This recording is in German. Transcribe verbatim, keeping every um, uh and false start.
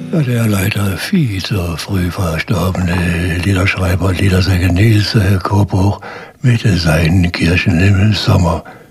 Ja, der leider viel zu früh verstorbene Liederschreiber und Liedersänger Nils äh, Kohbruch mit seinen Kirchen im Sommer